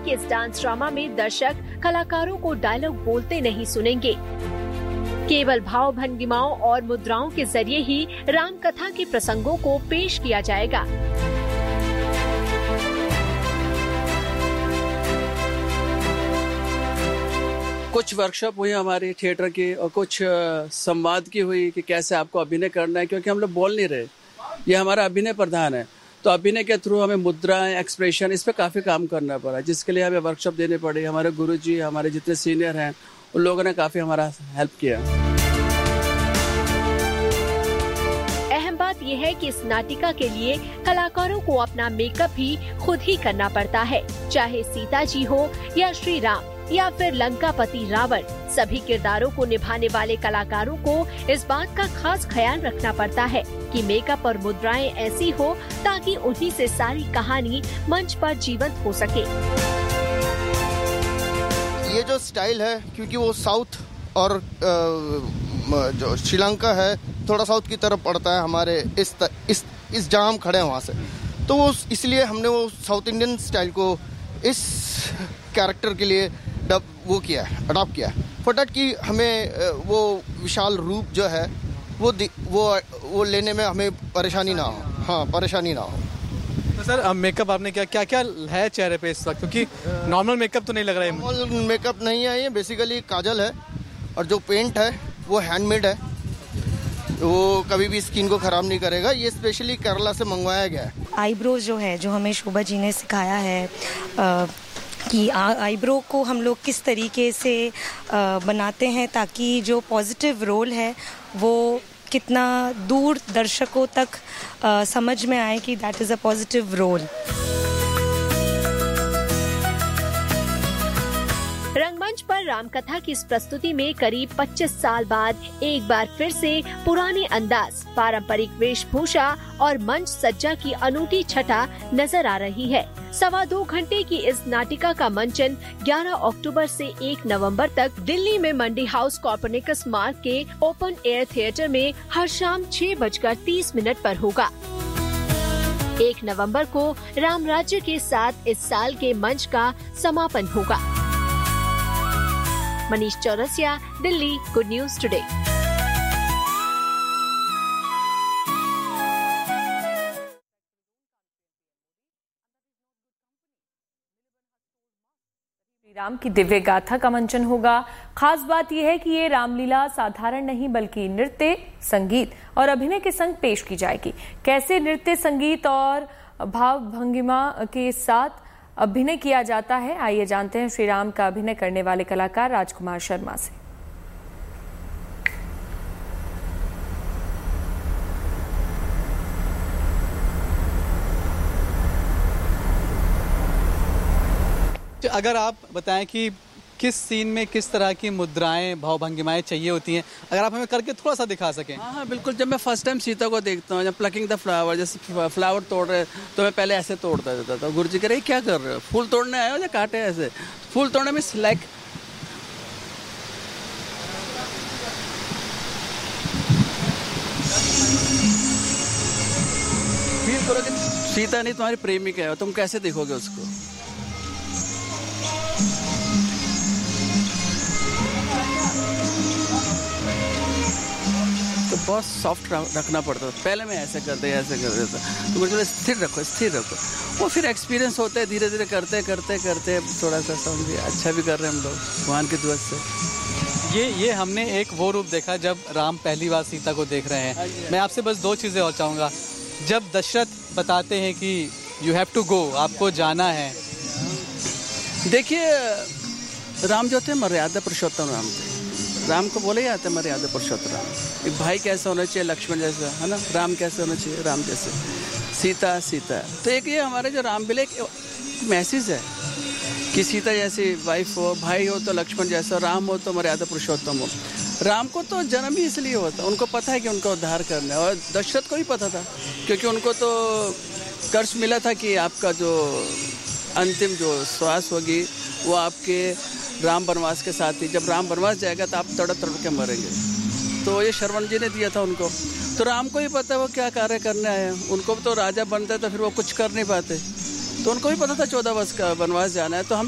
कि इस dance drama में दर्शक कलाकारों को डायलॉग बोलते नहीं सुनेंगे। केवल भाव भंगिमाओं और मुद्राओं के जरिए ही राम कथा के प्रसंगों को पेश किया जाएगा। कुछ वर्कशॉप हुई हमारी थिएटर की और कुछ संवाद की हुई कि कैसे आपको अभिनय करना है, क्योंकि हम लोग बोल नहीं रहे, ये हमारा अभिनय प्रधान है। तो अभिनय के थ्रू हमें मुद्राएं, एक्सप्रेशन, इस पे काफ़ी काम करना पड़ा, जिसके लिए हमें वर्कशॉप देने पड़ी। हमारे गुरुजी, हमारे जितने सीनियर हैं, उन लोगों ने काफ़ी हमारा हेल्प किया। अहम बात यह है कि इस नाटिका के लिए कलाकारों को अपना मेकअप भी खुद ही करना पड़ता है, चाहे सीता जी हो या श्री राम या फिर लंकापति रावण। सभी किरदारों को निभाने वाले कलाकारों को इस बात का खास ख्याल रखना पड़ता है कि मेकअप और मुद्राएं ऐसी हो ताकि उन्हीं से सारी कहानी मंच पर जीवंत हो सके। ये जो स्टाइल है, क्योंकि वो साउथ और जो श्रीलंका है थोड़ा साउथ की तरफ पड़ता है, हमारे इस जहाँ हम खड़े हैं वहाँ से, तो वो इसलिए हमने वो साउथ इंडियन स्टाइल को इस कैरेक्टर के लिए अडॉप्ट किया फटाट की हमें वो विशाल रूप जो है वो लेने में हमें परेशानी ना हो। हाँ, परेशानी ना हो। तो सर मेकअप आपने क्या क्या है चेहरे पे इस वक्त, क्योंकि नॉर्मल मेकअप तो नहीं लग रहा है। नॉर्मल मेकअप नहीं है, ये बेसिकली काजल है और जो पेंट है वो हैंडमेड है, वो कभी भी स्किन को खराब नहीं करेगा। ये स्पेशली केरला से मंगवाया गया है। आईब्रोज जो है, जो हमें शोभा जी ने सिखाया है कि आईब्रो को हम लोग किस तरीके से बनाते हैं ताकि जो पॉजिटिव रोल है वो कितना दूर दर्शकों तक समझ में आए कि that is a positive role. रंगमंच पर रामकथा की इस प्रस्तुति में करीब 25 साल बाद एक बार फिर से पुराने अंदाज, पारंपरिक वेशभूषा और मंच सज्जा की अनूठी छटा नजर आ रही है। 2.25 घंटे की इस नाटिका का मंचन 11 अक्टूबर से 1 नवंबर तक दिल्ली में मंडी हाउस कोपरनिकस मार्ग के ओपन एयर थिएटर में हर शाम 6:30 पर होगा। 1 नवंबर को राम राज्य के साथ इस साल के मंच का समापन होगा। Manish Chaurasia, Delhi, good news today. Ram की दिव्य गाथा का मंचन होगा। खास बात यह है कि ये रामलीला साधारण नहीं बल्कि नृत्य, संगीत और अभिनय के संग पेश की जाएगी। कैसे नृत्य, संगीत और भाव भंगिमा के साथ अभिनय किया जाता है, आइए जानते हैं श्री राम का अभिनय करने वाले कलाकार राजकुमार शर्मा से। अगर आप बताएं कि किस सीन में किस तरह की मुद्राएं, भाव भंगिमाएं चाहिए होती हैं, अगर आप हमें करके थोड़ा सा दिखा सकें। हाँ, बिल्कुल। जब मैं फर्स्ट टाइम सीता को देखता हूँ, जब प्लकिंग द फ्लावर, जैसे फ्लावर तोड़ रहे, तो मैं पहले ऐसे तोड़ता देता था। गुरुजी कह रहे क्या कर रहे हो, फूल तोड़ने आए हो या काटे ऐसे? फूल तोड़ने में लाइक फील करो कि सीता नहीं तुम्हारी प्रेमिका है, तुम कैसे देखोगे उसको? तो बहुत सॉफ्ट रखना पड़ता था। पहले मैं ऐसे कर देता, तो मुझे स्थिर रखो। वो फिर एक्सपीरियंस होता है, धीरे धीरे करते थोड़ा सा समझिए अच्छा भी कर रहे हैं हम लोग भगवान की दुआ से। ये हमने एक वो रूप देखा जब राम पहली बार सीता को देख रहे हैं। मैं आपसे बस 2 चीज़ें और चाहूँगा। जब दशरथ बताते हैं कि यू हैव टू गो, आपको जाना है, देखिए राम जो थे मर्यादा पुरुषोत्तम राम थे। राम को बोले जाते मर्यादा पुरुषोत्तम राम। एक भाई कैसा होना चाहिए, लक्ष्मण जैसा, है ना। राम कैसे होना चाहिए, राम जैसे। सीता तो एक ये हमारे जो राम बिले एक मैसेज है कि सीता जैसी वाइफ हो, भाई हो तो लक्ष्मण जैसा, राम हो तो मर्यादा पुरुषोत्तम हो। राम को तो जन्म ही इसलिए होता, उनको पता है कि उनका उद्धार करना है, और दशरथ को भी पता था, क्योंकि उनको तो कर्ष मिला था कि आपका जो अंतिम जो श्वास होगी वो आपके राम वनवास के साथ ही, जब राम वनवास जाएगा तो आप तड़प के मरेंगे। तो ये श्रवण जी ने दिया था उनको। तो राम को ही पता है वो क्या कार्य करने आए हैं। उनको तो राजा बनते तो फिर वो कुछ कर नहीं पाते, तो उनको भी पता था 14 वर्ष का वनवास जाना है। तो हम